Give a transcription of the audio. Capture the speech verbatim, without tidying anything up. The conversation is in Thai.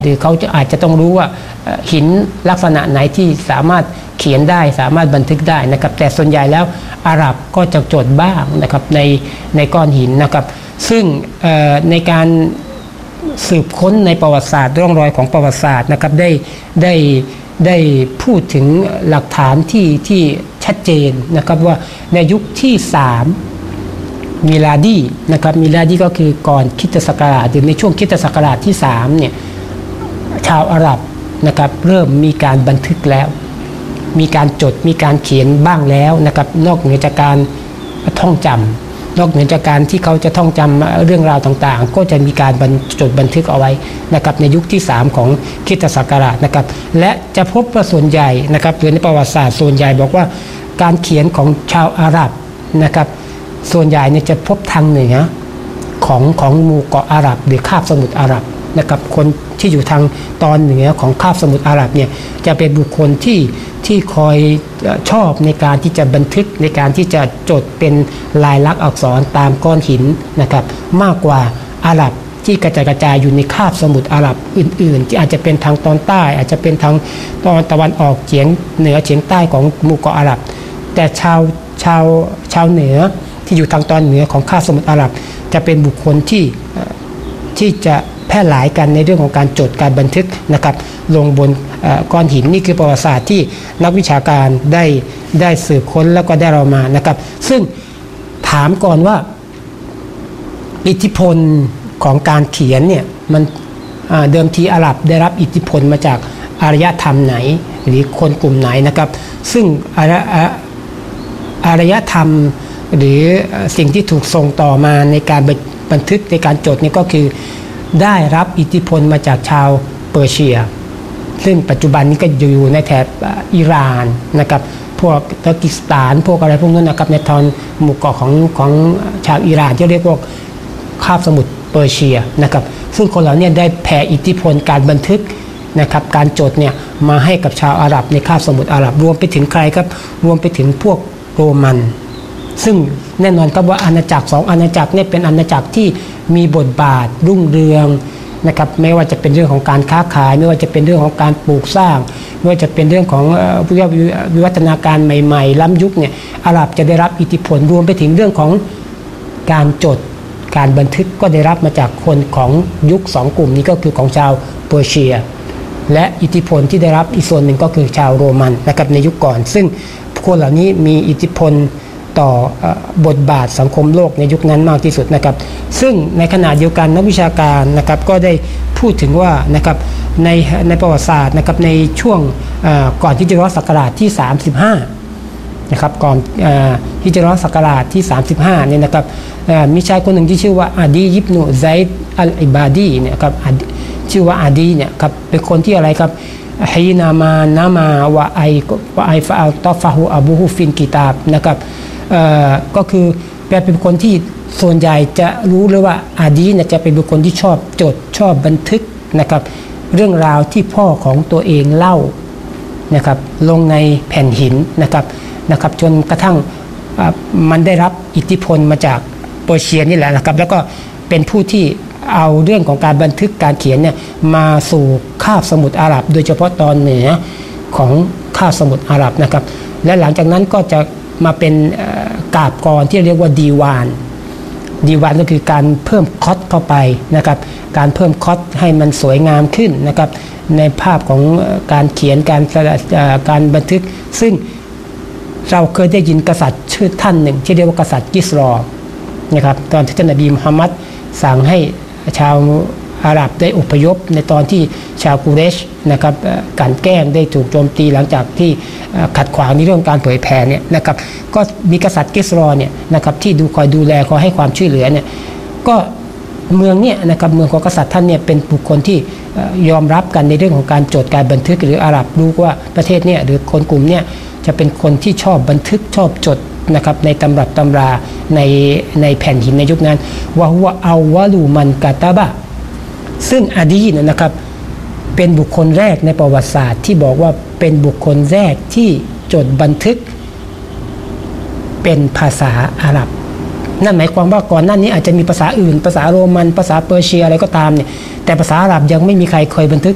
รือเขาจะอาจจะต้องรู้ว่าหินลักษณะไหนที่สามารถเขียนได้สามารถบันทึกได้นะครับแต่ส่วนใหญ่แล้วอาหรับก็จะจดบ้างนะครับในในก้อนหินนะครับซึ่งในการสืบค้นในประวัติศาสตร์ร่องรอยของประวัติศาสตร์นะครับได้ได้ได้พูดถึงหลักฐานที่ที่ชัดเจนนะครับว่าในยุคที่สามมิลาดีนะครับมิลาดีก็คือก่อนคริสตศักราชหรือในช่วงคริสตศักราชที่สามเนี่ยชาวอาหรับนะครับเริ่มมีการบันทึกแล้วมีการจดมีการเขียนบ้างแล้วนะครับนอกเหนือจากการท่องจำนอกเหนือจากการที่เขาจะท่องจำเรื่องราวต่างๆก็จะมีการจดบันทึกเอาไว้นะครับในยุคที่สามของคริสตศักราชนะครับและจะพบว่าส่วนใหญ่นะครับหรือในประวัติศาสตร์ส่วนใหญ่บอกว่าการเขียนของชาวอาหรับนะครับส่วนใหญ่เนี่ยจะพบทางเหนือของของหมู่เกาะอาหรับหรือคาบสมุทรอาหรับนะครับคนที่อยู่ทางตอนเหนือของคาบสมุทรอาหรับเนี่ยจะเป็นบุคคลที่ที่คอยชอบในการที่จะบันทึกในการที่จะจดเป็นลายลักษณ์อักษรตามก้อนหินนะครับมากกว่าอาหรับที่กระจายกระจายอยู่ในคาบสมุทรอาหรับอื่นๆที่อาจจะเป็นทางตอนใต้อาจจะเป็นทางตอนตะวันออกเฉียงเหนือเฉียงใต้ของหมู่เกาะอาหรับแต่ชาวชาวชาวเหนือที่อยู่ทางตอนเหนือของคาบสมุทรอาหรับจะเป็นบุคคลที่ที่จะแพร่หลายกันในเรื่องของการจดการบันทึกนะครับลงบนก้อนหินนี่คือประวัติศาสตร์ที่นักวิชาการได้ได้สืบค้นแล้วก็ได้เรามานะครับซึ่งถามก่อนว่าอิทธิพลของการเขียนเนี่ยมันเดิมทีอาหรับได้รับอิทธิพลมาจากอารยธรรมไหนหรือคนกลุ่มไหนนะครับซึ่งอารยธรรมหรือสิ่งที่ถูกส่งต่อมาในการบันทึกในการจดนี่ก็คือได้รับอิทธิพลมาจากชาวเปอร์เซียซึ่งปัจจุบันนี้ก็อยู่ในแถบอิหร่านนะครับพวกตากิสถานพวกอะไรพวกนั้นนะครับในทอนหมู่เกาะของของชาวอิหร่านที่เรียกว่าคาบสมุทรเปอร์เซียนะครับซึ่งคนเหล่านี้ได้แผ่อิทธิพลการบันทึกนะครับการจดเนี่ยมาให้กับชาวอาหรับในคาบสมุทรอาหรับรวมไปถึงใครครับรวมไปถึงพวกโรมันซึ่งแน่นอนครับว่าอาณาจักรสองอาณาจักรเนี่ยเป็นอาณาจักรที่มีบทบาทรุ่งเรืองนะครับไม่ว่าจะเป็นเรื่องของการค้าขายไม่ว่าจะเป็นเรื่องของการปลูกสร้างไม่ว่าจะเป็นเรื่องของวิวัฒนาการใหม่ๆล้ำยุคเนี่ยอาหรับจะได้รับอิทธิพลรวมไปถึงเรื่องของการจดการบันทึกก็ได้รับมาจากคนของยุคสองกลุ่มนี้ก็คือของชาวเปอร์เซียและอิทธิพลที่ได้รับอีกส่วนหนึ่งก็คือชาวโรมันนะครับในยุคก่อนซึ่งคนเหล่านี้มีอิทธิพลต่อบทบาทสังคมโลกในยุคนั้นมากที่สุดนะครับซึ่งในขณะเดียวกันนักวิชาการนะครับก็ได้พูดถึงว่านะครับในในประวัติศาสตร์นะครับในช่วงก่อนฮิจเราะห์ศักราชที่สามสิบห้านะครับก่อนฮิจเราะห์ศักราชที่สามสิบห้าเนี่ยนะครับมีชายคนหนึ่งที่ชื่อว่าอาดียิบนุไซด์อัลอิบาดีเนี่ยครับชื่อว่าอาดีเนี่ยครับเป็นคนที่อะไรครับฮีนามานามาวะไอวะไอฟะอัลตอฟะฮูอบูฮูฟินกิตาบนะครับก็คือเป็นคนที่ส่วนใหญ่จะรู้เลยว่าอาดีเนี่ยจะเป็นบุคคลที่ชอบจดชอบบันทึกนะครับเรื่องราวที่พ่อของตัวเองเล่านะครับลงในแผ่นหินนะครับนะครับจนกระทั่งมันได้รับอิทธิพลมาจากเปอร์เซียนี่แหละนะครับแล้วก็เป็นผู้ที่เอาเรื่องของการบันทึกการเขียนเนี่ยมาสู่คาบสมุทรอาหรับโดยเฉพาะตอนเหนือของคาบสมุทรอาหรับนะครับและหลังจากนั้นก็จะมาเป็นกาบกรที่เรียกว่าดีวานดีวานก็คือการเพิ่มคอตเข้าไปนะครับการเพิ่มคอตให้มันสวยงามขึ้นนะครับในภาพของการเขียนการการบันทึกซึ่งเราเคยได้ยินกษัตริย์ชื่อท่านหนึ่งที่เรียกว่ากษัตริย์กิสรอนะครับตอนที่ท่านนบีมุฮัมมัดสั่งให้ชาวอาหรับได้อพยพในตอนที่ชาวกุเรชนะครับการแกล้งได้ถูกโจมตีหลังจากที่ขัดขวางในเรื่องการเผยแผ่เนี่ยนะครับก็มีกษัตริย์กิสรอเนี่ยนะครับที่ดูคอยดูแลคอยให้ความช่วยเหลือเนี่ยก็เมืองเนี่ยนะครับเมืองของกษัตริย์ท่านเนี่ยเป็นบุคคลที่ยอมรับกันในเรื่องของการจดการบันทึกหรืออาหรับรู้ว่าประเทศเนี่ยหรือคนกลุ่มเนี่ยจะเป็นคนที่ชอบบันทึกชอบจดนะครับในตำรับตำราในในแผ่นหินในยุคนั้นว่าว่าเอาวะลูมันกาตาบะซึ่งอาดีเนี่ยนะครับเป็นบุคคลแรกในประวัติศาสตร์ที่บอกว่าเป็นบุคคลแรกที่จดบันทึกเป็นภาษาอาหรับนั่นหมายความว่าก่อนหน้านี้อาจจะมีภาษาอื่นภาษาโรมันภาษาเปอร์เซียอะไรก็ตามเนี่ยแต่ภาษาอาหรับยังไม่มีใครเคยบันทึก